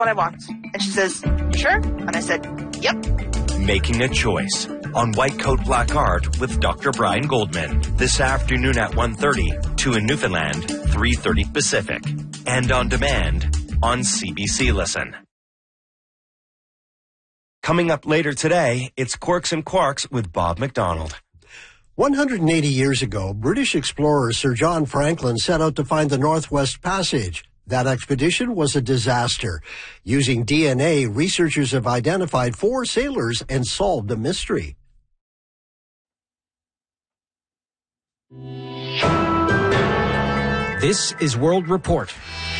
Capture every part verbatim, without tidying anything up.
what I want. And she says, you sure? And I said, yep. Making a Choice on White Coat Black Art with Doctor Brian Goldman this afternoon at one thirty, two in Newfoundland, three thirty Pacific, and on demand on C B C Listen. Coming up later today, it's Quirks and Quarks with Bob McDonald. one hundred eighty years ago, British explorer Sir John Franklin set out to find the Northwest Passage. That expedition was a disaster. Using D N A, researchers have identified four sailors and solved a mystery. This is World Report.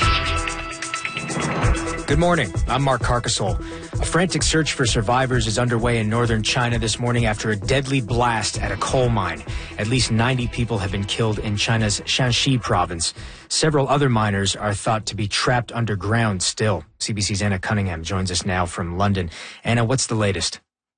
Good morning. I'm Mark Carcassol. A frantic search for survivors is underway in northern China this morning after a deadly blast at a coal mine. At least ninety people have been killed in China's Shanxi province. Several other miners are thought to be trapped underground still. C B C's Anna Cunningham joins us now from London. Anna, what's the latest?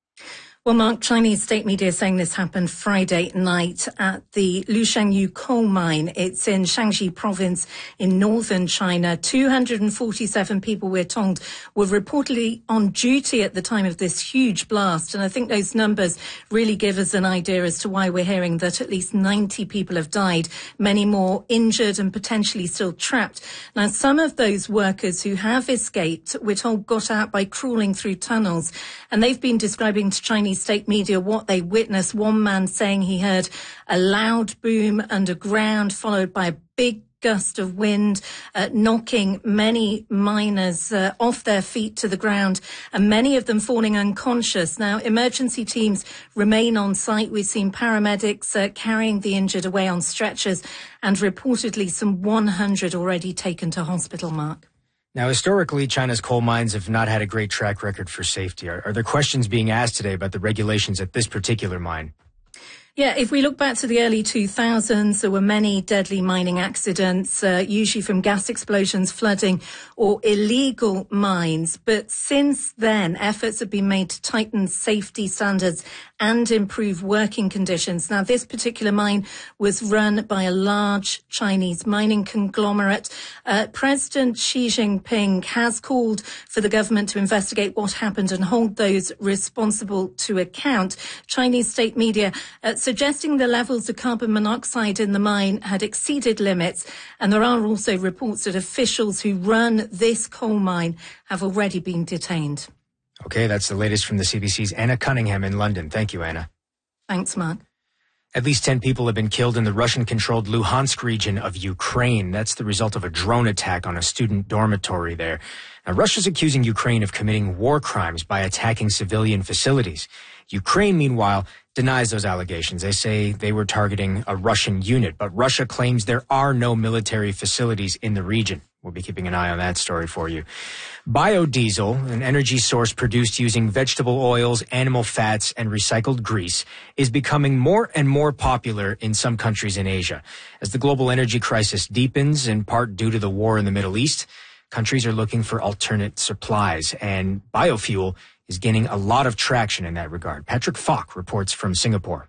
Well, Mark, Chinese state media saying this happened Friday night at the Lushangyu coal mine. It's in Shanxi province in northern China. two hundred forty-seven people, we're told, were reportedly on duty at the time of this huge blast. And I think those numbers really give us an idea as to why we're hearing that at least ninety people have died, many more injured and potentially still trapped. Now, some of those workers who have escaped, we're told, got out by crawling through tunnels. And they've been describing to Chinese state media what they witnessed. One man saying he heard a loud boom underground followed by a big gust of wind, uh, knocking many miners uh, off their feet to the ground, and many of them falling unconscious. Now, emergency teams remain on site. We've seen paramedics uh, carrying the injured away on stretchers, and reportedly some one hundred already taken to hospital, Mark. Now, historically, China's coal mines have not had a great track record for safety. Are, are there questions being asked today about the regulations at this particular mine? Yeah, if we look back to the early two thousands, there were many deadly mining accidents, uh, usually from gas explosions, flooding, or illegal mines. But since then, efforts have been made to tighten safety standards and improve working conditions. Now, this particular mine was run by a large Chinese mining conglomerate. Uh, President Xi Jinping has called for the government to investigate what happened and hold those responsible to account. Chinese state media uh, suggesting the levels of carbon monoxide in the mine had exceeded limits. And there are also reports that officials who run this coal mine have already been detained. Okay, that's the latest from the C B C's Anna Cunningham in London. Thank you, Anna. Thanks, Mark. At least ten people have been killed in the Russian-controlled Luhansk region of Ukraine. That's the result of a drone attack on a student dormitory there. Now, Russia's accusing Ukraine of committing war crimes by attacking civilian facilities. Ukraine, meanwhile, denies those allegations. They say they were targeting a Russian unit, but Russia claims there are no military facilities in the region. We'll be keeping an eye on that story for you. Biodiesel, an energy source produced using vegetable oils, animal fats, and recycled grease, is becoming more and more popular in some countries in Asia. As the global energy crisis deepens, in part due to the war in the Middle East, countries are looking for alternate supplies, and biofuel is gaining a lot of traction in that regard. Patrick Falk reports from Singapore.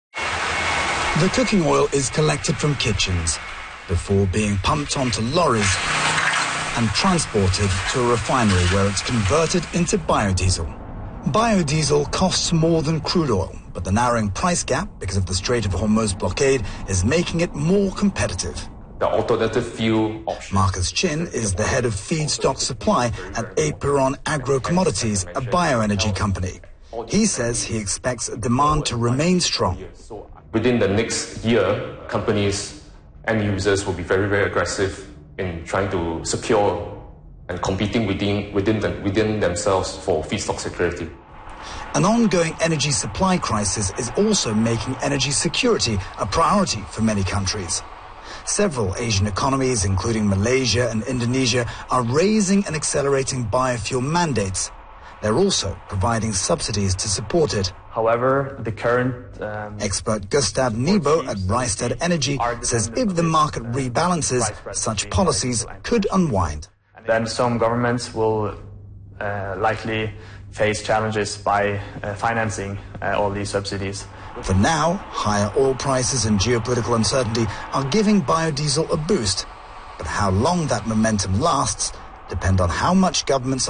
The cooking oil is collected from kitchens before being pumped onto lorries and transported to a refinery where it's converted into biodiesel. Biodiesel costs more than crude oil, but the narrowing price gap because of the Strait of Hormuz blockade is making it more competitive. The alternative fuel option. Marcus Chin is the head of feedstock supply at Aperon Agro Commodities, a bioenergy company. He says he expects demand to remain strong. Within the next year, companies and users will be very, very aggressive in trying to secure and competing within within, them, within themselves for feedstock security. An ongoing energy supply crisis is also making energy security a priority for many countries. Several Asian economies, including Malaysia and Indonesia, are raising and accelerating biofuel mandates. They're also providing subsidies to support it. However, the current... Um, Expert Gustav Nebo at Rystad Energy says if the market rebalances, such policies could unwind. Then some governments will uh, likely face challenges by uh, financing uh, all these subsidies. For now, higher oil prices and geopolitical uncertainty are giving biodiesel a boost. But how long that momentum lasts depends on how much governments